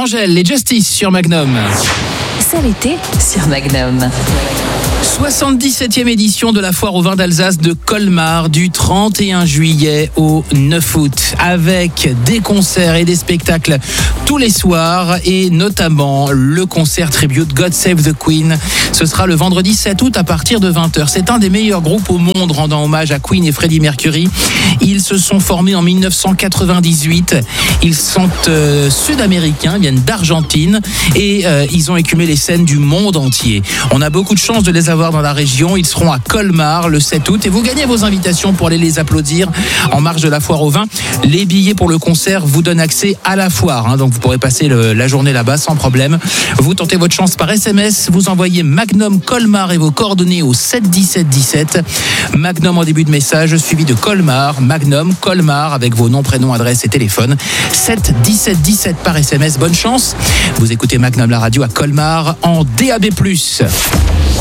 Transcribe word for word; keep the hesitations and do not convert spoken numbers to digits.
Angèle, les Justice sur Magnum. C'est l'été sur Magnum. soixante-dix-septième édition de la foire au vin d'Alsace de Colmar du trente et un juillet au neuf août, avec des concerts et des spectacles tous les soirs et notamment le concert tribute God Save the Queen. Ce sera le vendredi sept août à partir de vingt heures. C'est un des meilleurs groupes au monde rendant hommage à Queen et Freddie Mercury. Ils se sont formés en dix-neuf cent quatre-vingt-dix-huit. Ils sont euh, sud-américains, ils viennent d'Argentine et euh, ils ont écumé les scènes du monde entier. On a beaucoup de chance de les avoir dans la région. Ils seront à Colmar le sept août et vous gagnez vos invitations pour aller les applaudir en marge de la foire au vin. Les billets pour le concert vous donnent accès à la foire, hein, donc vous pourrez passer le, la journée là-bas sans problème. Vous tentez votre chance par S M S, vous envoyez Magnum Colmar et vos coordonnées au sept dix-sept dix-sept. Magnum en début de message, suivi de Colmar, Magnum Colmar avec vos noms, prénoms, adresses et téléphones. sept dix-sept dix-sept par S M S. Bonne chance. Vous écoutez Magnum la radio à Colmar en D A B plus.